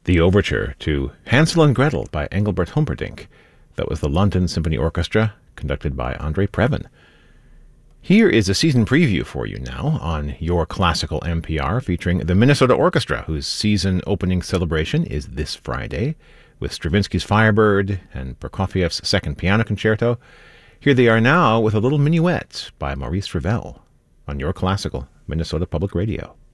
the overture to Hansel and Gretel by Engelbert Humperdinck. That was the London Symphony Orchestra, conducted by Andre Previn. Here is a season preview for you now on Your Classical NPR, featuring the Minnesota Orchestra, whose season opening celebration is this Friday, with Stravinsky's Firebird and Prokofiev's Second Piano Concerto. Here they are now with a little minuet by Maurice Ravel on Your Classical, Minnesota Public Radio.